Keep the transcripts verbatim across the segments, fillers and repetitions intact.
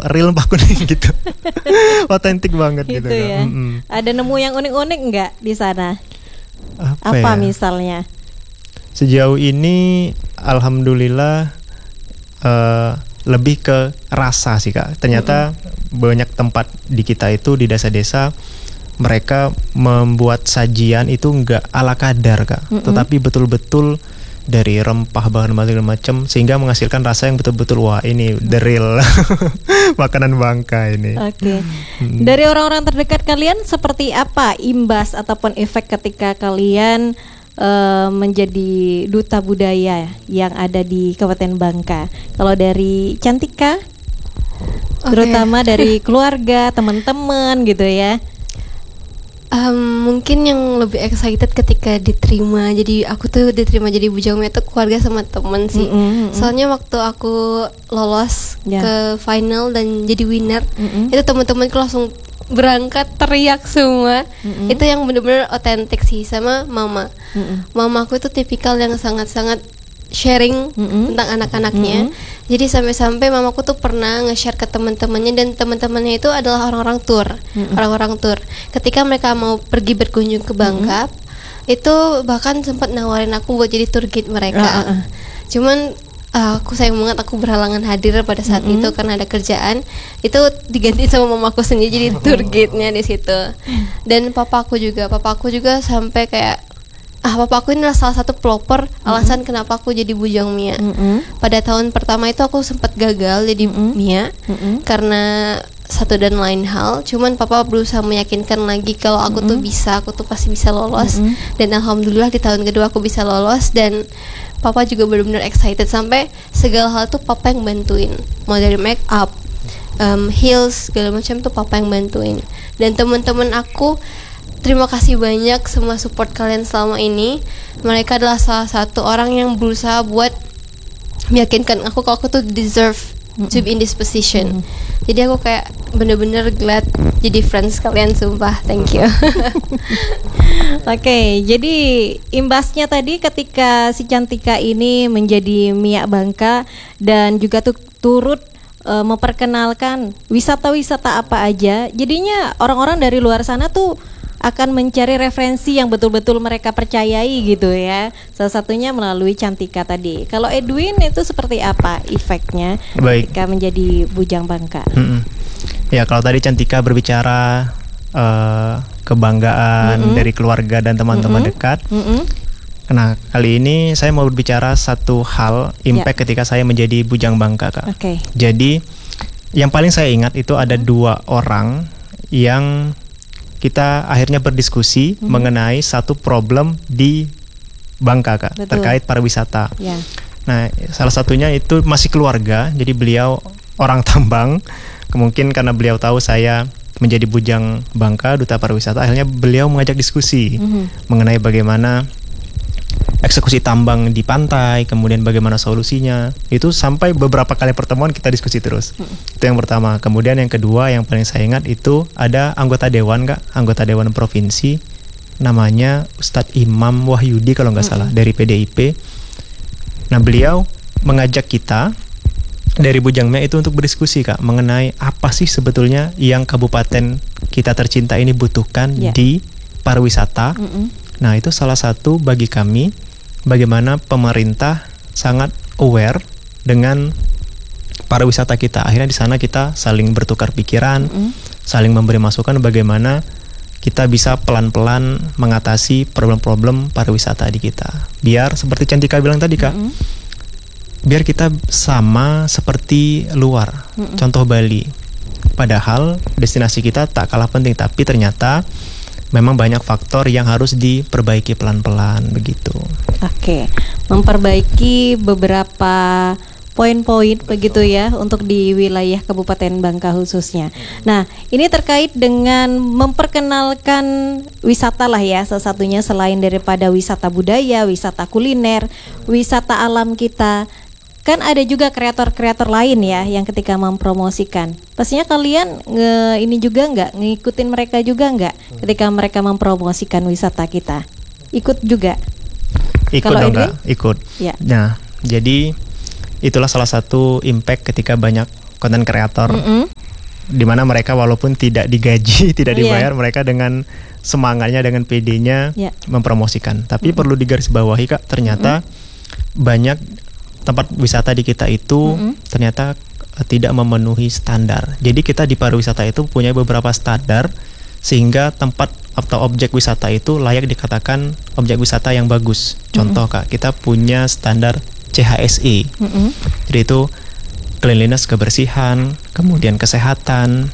real Rempah Kuning gitu. Otentik banget gitu, gitu ya. Mm-mm. Ada nemu yang unik-unik nggak di sana? Apa, Apa ya? misalnya? Sejauh ini alhamdulillah uh, lebih ke rasa sih Kak. Ternyata mm-hmm. banyak tempat di kita itu di desa-desa mereka membuat sajian itu nggak ala kadar Kak, mm-hmm. tetapi betul-betul dari rempah bahan segala macam sehingga menghasilkan rasa yang betul-betul wah ini the real makanan Bangka ini. Oke. Okay. Hmm. Dari orang-orang terdekat kalian seperti apa imbas ataupun efek ketika kalian uh, menjadi duta budaya yang ada di Kabupaten Bangka? Kalau dari Cantika, okay. terutama dari keluarga, teman-teman gitu ya. Um, mungkin yang lebih excited ketika diterima. Jadi aku tuh diterima jadi Bujang Mia tuh keluarga sama temen sih. Mm-hmm. Soalnya waktu aku lolos yeah. ke final dan jadi winner, mm-hmm. itu teman-temanku langsung berangkat teriak semua. Mm-hmm. Itu yang benar-benar otentik sih sama mama. Mm-hmm. Mama aku tuh tipikal yang sangat-sangat sharing mm-hmm. tentang anak-anaknya. Mm-hmm. Jadi sampai-sampai mamaku tuh pernah nge-share ke teman-temannya dan teman-temannya itu adalah orang-orang tour, mm-hmm. orang-orang tour. Ketika mereka mau pergi berkunjung ke Bangka, mm-hmm. itu bahkan sempat nawarin aku buat jadi tour guide mereka. Uh-uh. Cuman uh, aku sayang banget aku berhalangan hadir pada saat mm-hmm. itu karena ada kerjaan. Itu diganti sama mamaku sendiri jadi tour guide-nya di situ. Dan papaku juga, papaku juga sampai kayak ah papa aku ini adalah salah satu pelopor mm-hmm. alasan kenapa aku jadi Bujang Mia. Mm-hmm. Pada tahun pertama itu aku sempat gagal jadi mm-hmm. Mia mm-hmm. karena satu dan lain hal. Cuman papa berusaha meyakinkan lagi kalau aku mm-hmm. tuh bisa, aku tuh pasti bisa lolos. Mm-hmm. Dan alhamdulillah di tahun kedua aku bisa lolos dan papa juga benar-benar excited sampai segala hal tuh papa yang bantuin. Mau dari make up, um, heels segala macam tuh papa yang bantuin. Dan teman-teman aku terima kasih banyak semua support kalian selama ini. Mereka adalah salah satu orang yang berusaha buat meyakinkan aku kalau aku tuh deserve mm-hmm. to be in this position. Mm-hmm. Jadi aku kayak bener-bener glad jadi friends kalian, sumpah. Thank you. Oke, okay, jadi imbasnya tadi ketika si Cantika ini menjadi Mia Bangka dan juga tuh turut uh, memperkenalkan wisata-wisata apa aja. Jadinya orang-orang dari luar sana tuh akan mencari referensi yang betul-betul mereka percayai gitu ya. Salah satunya melalui Cantika tadi. Kalau Edwin itu seperti apa efeknya Baik. ketika menjadi Bujang Bangka? Mm-mm. Ya kalau tadi Cantika berbicara uh, kebanggaan mm-hmm. dari keluarga dan teman-teman mm-hmm. dekat. Mm-hmm. Nah kali ini saya mau berbicara satu hal impact ya. ketika saya menjadi Bujang Bangka Kak. Okay. Jadi yang paling saya ingat itu ada mm-hmm. dua orang yang kita akhirnya berdiskusi mm-hmm. mengenai satu problem di Bangka Kak. Betul. Terkait pariwisata. Yeah. Nah, salah satunya itu masih keluarga. Jadi beliau orang tambang. Mungkin karena beliau tahu saya menjadi Bujang Bangka, duta pariwisata, akhirnya beliau mengajak diskusi mm-hmm. mengenai bagaimana eksekusi tambang di pantai, kemudian bagaimana solusinya. Itu sampai beberapa kali pertemuan kita diskusi terus. Hmm. Itu yang pertama. Kemudian yang kedua yang paling saya ingat itu ada anggota dewan Kak, anggota dewan provinsi namanya Ustadz Imam Wahyudi kalau nggak hmm. salah dari P D I P. Nah beliau mengajak kita dari Bujang Mia itu untuk berdiskusi Kak mengenai apa sih sebetulnya yang kabupaten kita tercinta ini butuhkan yeah. di pariwisata. Hmm. Nah itu salah satu bagi kami bagaimana pemerintah sangat aware dengan pariwisata kita. Akhirnya di sana kita saling bertukar pikiran, mm-hmm. saling memberi masukan bagaimana kita bisa pelan-pelan mengatasi problem-problem pariwisata di kita. Biar seperti Cantika bilang tadi Kak, mm-hmm. biar kita sama seperti luar. Mm-hmm. Contoh Bali. Padahal destinasi kita tak kalah penting, tapi ternyata memang banyak faktor yang harus diperbaiki pelan-pelan begitu. Oke, memperbaiki beberapa poin-poin begitu ya untuk di wilayah Kabupaten Bangka khususnya. Nah, ini terkait dengan memperkenalkan wisata lah ya, salah satunya selain daripada wisata budaya, wisata kuliner, wisata alam kita. Kan ada juga kreator-kreator lain ya yang ketika mempromosikan. Pastinya kalian nge, ini juga nggak ngikutin mereka juga nggak ketika mereka mempromosikan wisata kita? Ikut juga? Ikut Kalau dong Edwin? Kak, ikut. Ya. Nah, jadi itulah salah satu impact ketika banyak konten kreator mm-hmm. di mana mereka walaupun tidak digaji, tidak dibayar, yeah. mereka dengan semangatnya, dengan P D-nya yeah. mempromosikan. Tapi mm-hmm. perlu digarisbawahi Kak, ternyata mm-hmm. banyak tempat wisata di kita itu mm-hmm. ternyata uh, tidak memenuhi standar. Jadi kita di pariwisata itu punya beberapa standar sehingga tempat atau objek wisata itu layak dikatakan objek wisata yang bagus. Contoh mm-hmm. Kak, kita punya standar C H S E. Mm-hmm. Jadi itu cleanliness, kebersihan, kemudian kesehatan,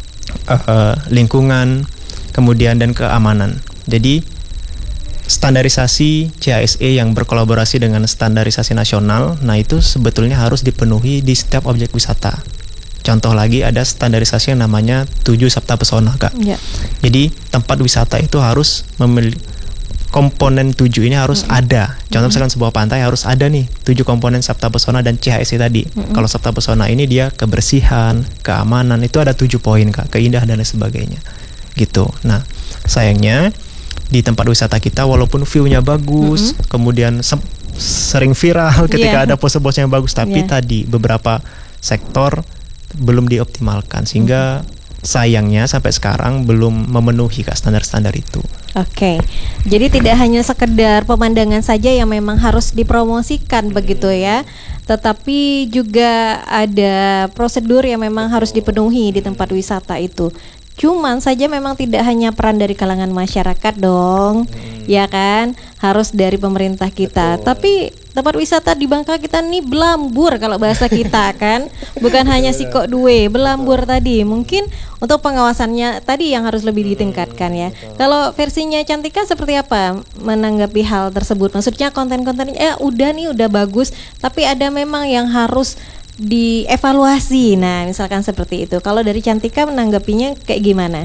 uh, lingkungan, kemudian dan keamanan. Jadi standarisasi C H S E yang berkolaborasi dengan standarisasi nasional, nah itu sebetulnya harus dipenuhi di setiap objek wisata. Contoh lagi ada standarisasi yang namanya tujuh Sabta Pesona Kak. Ya. Jadi tempat wisata itu harus memiliki komponen tujuh ini harus mm-hmm. ada. Contoh mm-hmm. misalkan sebuah pantai harus ada nih tujuh komponen Sabta Pesona dan C H S E tadi. Mm-hmm. Kalau Sabta Pesona ini dia kebersihan, keamanan, itu ada tujuh poin Kak, keindahan dan lain sebagainya. Gitu. Nah, sayangnya di tempat wisata kita walaupun view-nya bagus, mm-hmm. kemudian se- sering viral ketika yeah. ada pose-pose yang bagus, tapi yeah. tadi beberapa sektor belum dioptimalkan sehingga mm-hmm. sayangnya sampai sekarang belum memenuhi Kak standar-standar itu. Oke, jadi tidak hanya sekedar pemandangan saja yang memang harus dipromosikan begitu ya, tetapi juga ada prosedur yang memang harus dipenuhi di tempat wisata itu. Cuman saja memang tidak hanya peran dari kalangan masyarakat dong, hmm. ya kan, harus dari pemerintah kita. Betul. Tapi tempat wisata di Bangka kita nih belambur kalau bahasa kita kan, bukan hanya sikok duwe, belambur tadi. Mungkin untuk pengawasannya tadi yang harus lebih ditingkatkan ya. Betul. Kalau versinya Cantika seperti apa menanggapi hal tersebut? Maksudnya konten-kontennya eh udah nih udah bagus, tapi ada memang yang harus dievaluasi. Nah, misalkan seperti itu. Kalau dari Cantika menanggapinya kayak gimana?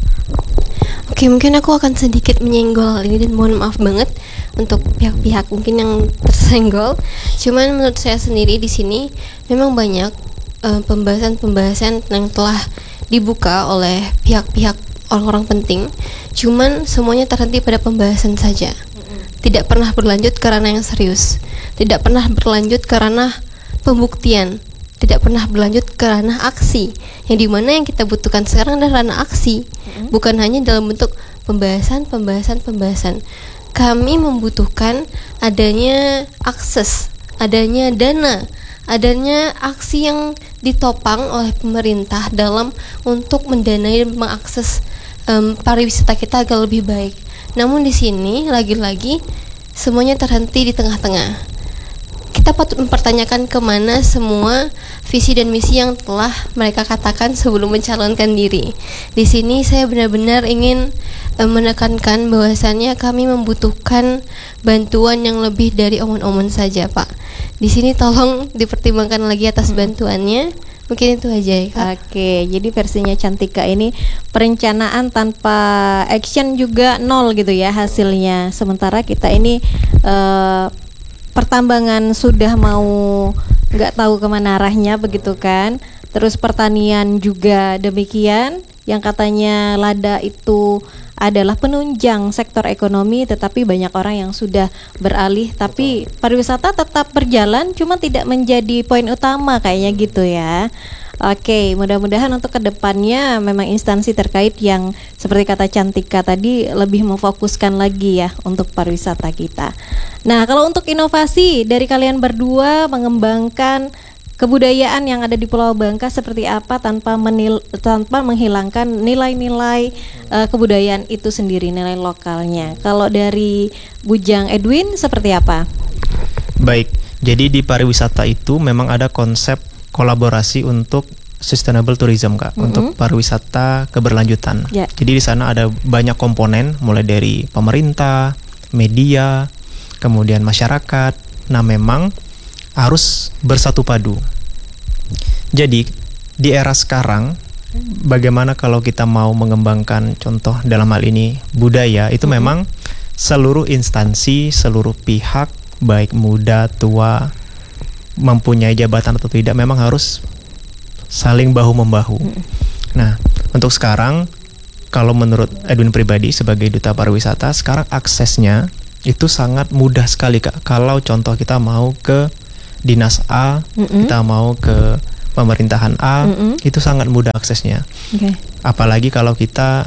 Oke, mungkin aku akan sedikit menyenggol hal ini dan mohon maaf banget untuk pihak-pihak mungkin yang tersenggol. Cuman menurut saya sendiri di sini memang banyak uh, pembahasan-pembahasan yang telah dibuka oleh pihak-pihak orang-orang penting. Cuman semuanya terhenti pada pembahasan saja. Tidak pernah berlanjut karena yang serius. Tidak pernah berlanjut karena pembuktian, tidak pernah berlanjut ke ranah aksi, yang dimana yang kita butuhkan sekarang adalah ranah aksi, mm-hmm. bukan hanya dalam bentuk pembahasan, pembahasan, pembahasan. Kami membutuhkan adanya akses, adanya dana, adanya aksi yang ditopang oleh pemerintah dalam untuk mendanai dan mengakses um, pariwisata kita agar lebih baik. Namun di sini lagi-lagi semuanya terhenti di tengah-tengah. Kita patut mempertanyakan kemana semua visi dan misi yang telah mereka katakan sebelum mencalonkan diri. Di sini saya benar-benar ingin uh, menekankan bahwasannya kami membutuhkan bantuan yang lebih dari omon-omon saja, Pak. Di sini tolong dipertimbangkan lagi atas bantuannya. Mungkin itu aja ya, Kak. Oke, jadi versinya Cantika ini perencanaan tanpa action juga nol gitu ya hasilnya. Sementara kita ini uh, pertambangan sudah mau nggak tahu kemana arahnya begitu kan. Terus pertanian juga demikian, yang katanya lada itu adalah penunjang sektor ekonomi, tetapi banyak orang yang sudah beralih. Tapi pariwisata tetap berjalan, cuma tidak menjadi poin utama kayaknya gitu ya. Oke, mudah-mudahan untuk kedepannya memang instansi terkait yang seperti kata Cantika tadi lebih memfokuskan lagi ya untuk pariwisata kita. Nah, kalau untuk inovasi dari kalian berdua mengembangkan kebudayaan yang ada di Pulau Bangka seperti apa tanpa menil, tanpa menghilangkan nilai-nilai uh, kebudayaan itu sendiri, nilai lokalnya. Kalau dari Bujang Edwin seperti apa? Baik, jadi di pariwisata itu memang ada konsep kolaborasi untuk sustainable tourism Kak, mm-hmm. untuk pariwisata keberlanjutan. Yeah. Jadi di sana ada banyak komponen, mulai dari pemerintah, media, kemudian masyarakat. Nah, memang harus bersatu padu. Jadi di era sekarang, bagaimana kalau kita mau mengembangkan contoh dalam hal ini budaya, itu mm-hmm. memang seluruh instansi, seluruh pihak, baik muda, tua, mempunyai jabatan atau tidak, memang harus saling bahu-membahu. Mm. Nah, untuk sekarang, kalau menurut Edwin pribadi sebagai duta pariwisata, sekarang aksesnya itu sangat mudah sekali Kak. Kalau contoh kita mau ke Dinas A, mm-hmm. kita mau ke pemerintahan A, mm-hmm. itu sangat mudah aksesnya. Okay. Apalagi kalau kita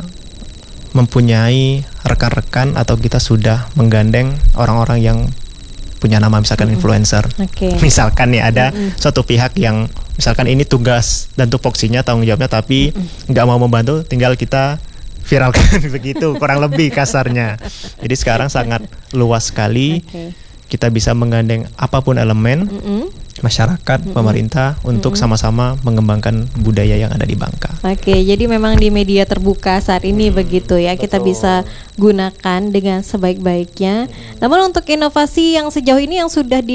mempunyai rekan-rekan atau kita sudah menggandeng orang-orang yang punya nama misalkan mm-hmm. influencer. Okay. Misalkan nih ada mm-hmm. suatu pihak yang misalkan ini tugas dan tupoksinya, tanggung jawabnya, tapi nggak mm-hmm. mau membantu, tinggal kita viralkan begitu, kurang lebih kasarnya. Jadi sekarang sangat luas sekali. Okay. Kita bisa menggandeng apapun elemen, mm-hmm. masyarakat, mm-hmm. pemerintah untuk mm-hmm. sama-sama mengembangkan budaya yang ada di Bangka. Oke, jadi memang di media terbuka saat ini hmm, begitu ya, kita betul. Bisa gunakan dengan sebaik-baiknya. Hmm. Namun untuk inovasi yang sejauh ini yang sudah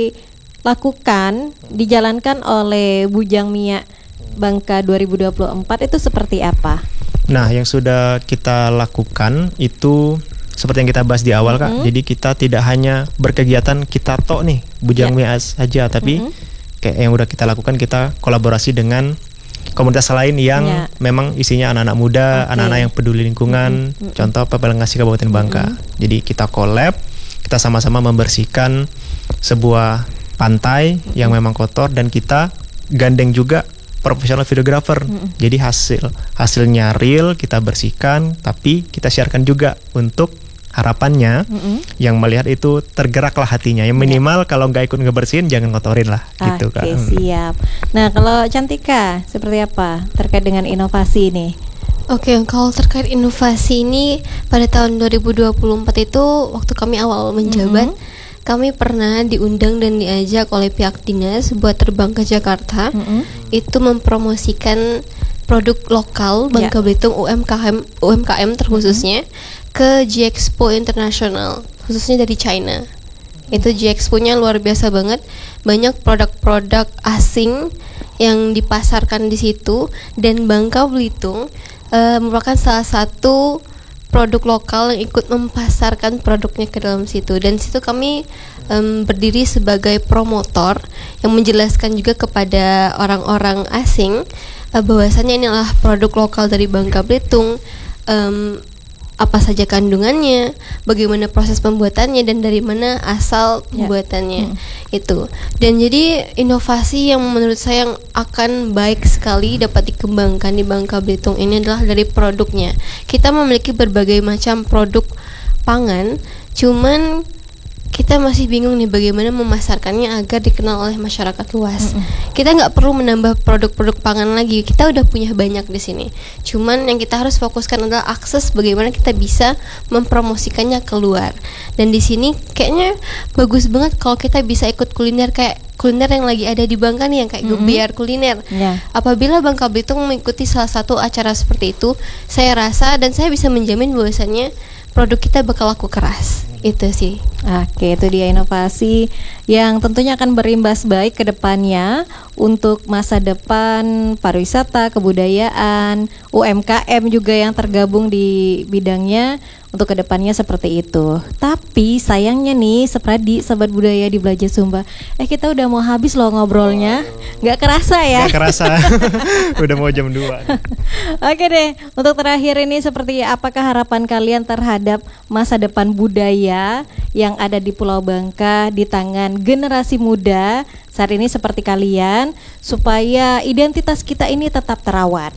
dilakukan, dijalankan oleh Bujang Mia Bangka dua ribu dua puluh empat itu seperti apa? Nah, yang sudah kita lakukan itu seperti yang kita bahas di awal, mm-hmm. Kak. Jadi kita tidak hanya berkegiatan kita tok nih Bujang yeah. Mia saja, tapi mm-hmm. kayak yang udah kita lakukan, kita kolaborasi dengan komunitas lain yang yeah. memang isinya anak-anak muda, okay. anak-anak yang peduli lingkungan. Mm-hmm. Contoh Pepelengasi Kabupaten Bangka. Mm-hmm. Jadi kita collab, kita sama-sama membersihkan sebuah pantai mm-hmm. yang memang kotor, dan kita gandeng juga profesional videographer. Mm-hmm. Jadi hasil hasilnya real, kita bersihkan, tapi kita sharekan juga untuk harapannya mm-hmm. yang melihat itu tergeraklah hatinya. Yang minimal yeah. kalau nggak ikut ngebersihin, jangan ngotorin lah. Okay, gitu kan. Oke, siap. Nah, kalau Cantika seperti apa terkait dengan inovasi ini? Oke, okay, kalau terkait inovasi ini pada tahun dua ribu dua puluh empat itu waktu kami awal menjabat, mm-hmm. kami pernah diundang dan diajak oleh pihak dinas buat terbang ke Jakarta. Mm-hmm. Itu mempromosikan produk lokal Bangka yeah. Belitung U M K M U M K M terkhususnya mm-hmm. ke G-Expo Internasional, khususnya dari China. Itu G-Expo-nya luar biasa banget. Banyak produk-produk asing yang dipasarkan di situ, dan Bangka Belitung uh, merupakan salah satu produk lokal yang ikut mempasarkan produknya ke dalam situ. Dan situ kami um, berdiri sebagai promotor yang menjelaskan juga kepada orang-orang asing uh, bahwasannya inilah produk lokal dari Bangka Belitung, um, apa saja kandungannya, bagaimana proses pembuatannya, dan dari mana asal pembuatannya. Yeah. hmm. Itu. Dan jadi inovasi yang menurut saya yang akan baik sekali dapat dikembangkan di Bangka Belitung ini adalah dari produknya. Kita memiliki berbagai macam produk pangan, cuman kita masih bingung nih bagaimana memasarkannya agar dikenal oleh masyarakat luas. Mm-hmm. Kita nggak perlu menambah produk-produk pangan lagi, kita udah punya banyak di sini. Cuman yang kita harus fokuskan adalah akses, bagaimana kita bisa mempromosikannya keluar. Dan di sini kayaknya bagus banget kalau kita bisa ikut kuliner, kayak kuliner yang lagi ada di Bangka nih, yang kayak mm-hmm. Gebiar Kuliner. Yeah. Apabila Bangka Belitung mengikuti salah satu acara seperti itu, saya rasa dan saya bisa menjamin bahwasannya produk kita bakal laku keras. Itu sih. Oke, itu dia inovasi yang tentunya akan berimbas baik ke depannya untuk masa depan pariwisata, kebudayaan, U M K M juga yang tergabung di bidangnya untuk ke depannya seperti itu. Tapi sayangnya nih, Sepradi, Sahabat Budaya di Belajar Sumba, eh kita udah mau habis loh ngobrolnya. Nggak kerasa ya? Nggak kerasa. Udah mau jam dua. Oke deh, untuk terakhir ini seperti apakah harapan kalian terhadap masa depan budaya yang ada di Pulau Bangka di tangan generasi muda saat ini seperti kalian, supaya identitas kita ini tetap terawat?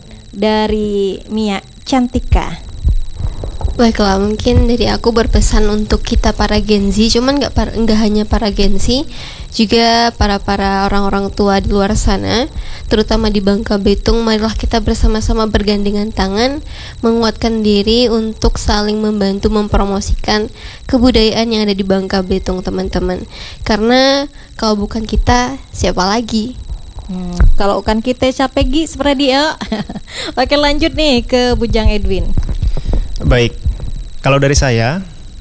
Dari Mia Cantika. Baiklah, mungkin dari aku berpesan untuk kita para Gen Z, cuman nggak par- nggak hanya para Gen Z, juga para para orang-orang tua di luar sana, terutama di Bangka Belitung. Marilah kita bersama-sama bergandengan tangan, menguatkan diri untuk saling membantu mempromosikan kebudayaan yang ada di Bangka Belitung, teman-teman. Karena kalau bukan kita, siapa lagi? Hmm, kalau bukan kita, siapa lagi? Seperti dia. Oke, lanjut nih ke Bujang Edwin. Baik, kalau dari saya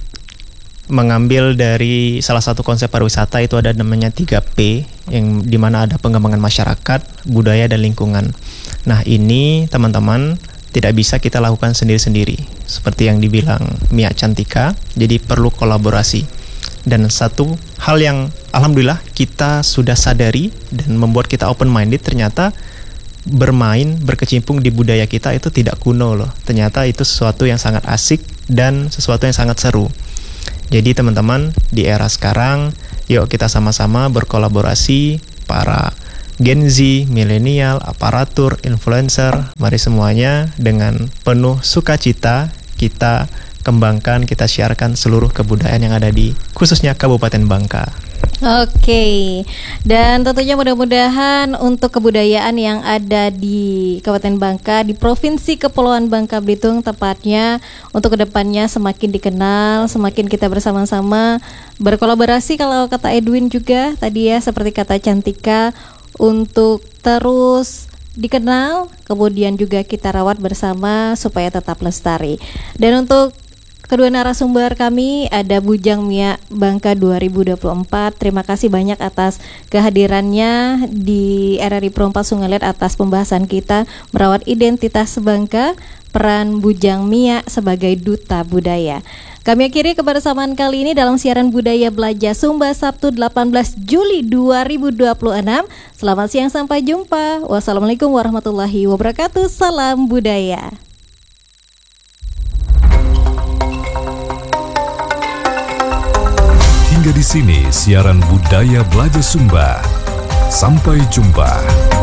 mengambil dari salah satu konsep pariwisata itu ada namanya tiga P, yang dimana ada pengembangan masyarakat, budaya, dan lingkungan. Nah, ini teman-teman tidak bisa kita lakukan sendiri-sendiri seperti yang dibilang Mia Cantika, jadi perlu kolaborasi. Dan satu hal yang alhamdulillah kita sudah sadari dan membuat kita open minded, ternyata bermain, berkecimpung di budaya kita itu tidak kuno loh. Ternyata itu sesuatu yang sangat asik dan sesuatu yang sangat seru. Jadi teman-teman, di era sekarang, yuk kita sama-sama berkolaborasi, para Gen Z, milenial, aparatur, influencer, mari semuanya dengan penuh sukacita kita kembangkan, kita siarkan seluruh kebudayaan yang ada di khususnya Kabupaten Bangka. Oke, dan tentunya mudah-mudahan untuk kebudayaan yang ada di Kabupaten Bangka, di Provinsi Kepulauan Bangka Belitung tepatnya, untuk kedepannya semakin dikenal, semakin kita bersama-sama berkolaborasi, kalau kata Edwin juga tadi ya, seperti kata Cantika, untuk terus dikenal, kemudian juga kita rawat bersama supaya tetap lestari. Dan untuk kedua narasumber kami ada Bujang Mia Bangka dua ribu dua puluh empat. Terima kasih banyak atas kehadirannya di R R I Pro empat Sungai Liat atas pembahasan kita merawat identitas Bangka, peran Bujang Mia sebagai duta budaya. Kami akhiri kebersamaan kali ini dalam siaran Budaya Belajar Sumba Sabtu delapan belas Juli dua ribu dua puluh enam. Selamat siang, sampai jumpa. Wassalamualaikum warahmatullahi wabarakatuh. Salam budaya. Hingga di sini siaran Budaya Belajar Sumba. Sampai jumpa.